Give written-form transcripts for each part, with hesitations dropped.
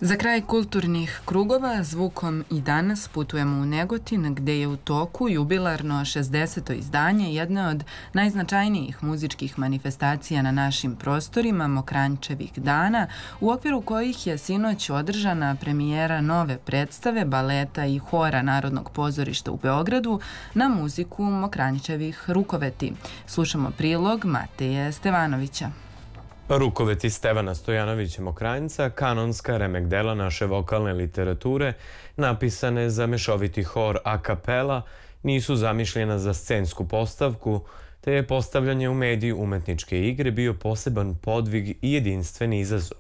Za kraj kulturnih krugova zvukom i danas putujemo u Negotin gde je u toku jubilarno 60. izdanje jedne od najznačajnijih muzičkih manifestacija na našim prostorima, Mokranjčevih dana, u okviru kojih je sinoć održana premijera nove predstave baleta i hora Narodnog pozorišta u Beogradu na muziku Mokranjčevih Rukoveti. Slušamo prilog Mateje Stevanovića. Rukoveti Stevana Stojanovića Mokranjca, kanonska remek dela naše vokalne literature, napisane za mešoviti hor a kapela, nisu zamišljena za scensku postavku, te je postavljanje u mediji umetničke igre bio poseban podvig i jedinstveni izazov.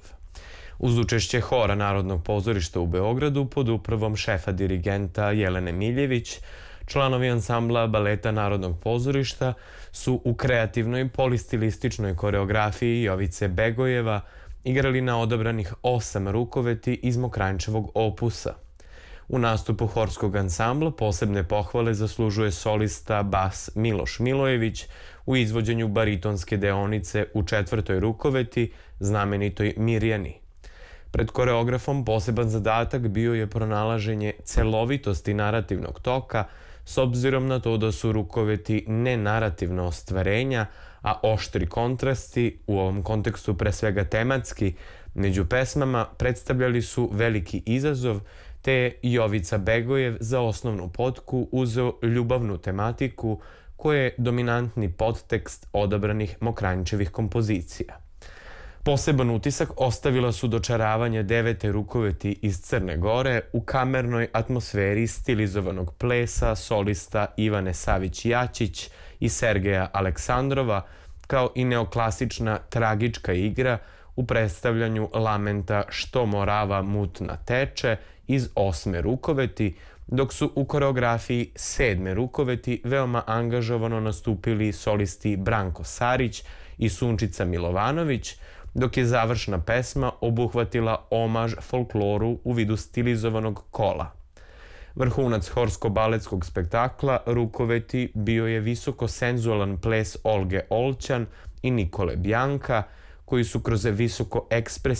Uz učešće hora Narodnog pozorišta u Beogradu pod upravom šefa dirigenta Jelene Miljević, članovi ansambla baleta Narodnog pozorišta su u kreativnoj polistilističnoj koreografiji Jovice Begojeva igrali na odabranih 8 rukoveti iz Mokranjčevog opusa. U nastupu horskog ansambla posebne pohvale zaslužuje solista bas Miloš Milojević u izvođenju baritonske deonice u 4. rukoveti, znamenitoj Mirjani. Pred koreografom poseban zadatak bio je pronalaženje celovitosti narativnog toka, s obzirom na to da su rukoveti nenarativna ostvarenja, a oštri kontrasti, u ovom kontekstu pre svega tematski, među pesmama predstavljali su veliki izazov, te je Jovica Begojev za osnovnu potku uzeo ljubavnu tematiku koja je dominantni podtekst odabranih Mokranjčevih kompozicija. Poseban utisak ostavila su dočaravanje 9. rukoveti iz Crne Gore u kamernoj atmosferi stilizovanog plesa solista Ivane Savić-Jačić i Sergeja Aleksandrova, kao i neoklasična tragička igra u predstavljanju lamenta Što Morava mutna teče iz 8. rukoveti, dok su u koreografiji 7. rukoveti veoma angažovano nastupili solisti Branko Sarić i Sunčica Milovanović, dok je završna pesma obuhvatila omaž folkloru u vidu stilizovanog kola. Vrhunac horsko-baletskog spektakla Rukoveti bio je visoko-senzualan ples Olge Olćan i Nikole Bjanka, koji su kroz visoko ekspresivne